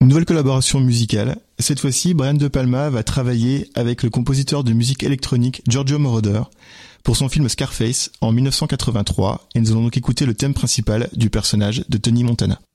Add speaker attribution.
Speaker 1: Une nouvelle collaboration musicale. Cette fois-ci, Brian De Palma va travailler avec le compositeur de musique électronique Giorgio Moroder pour son film Scarface en 1983, et nous allons donc écouter le thème principal du personnage de Tony Montana.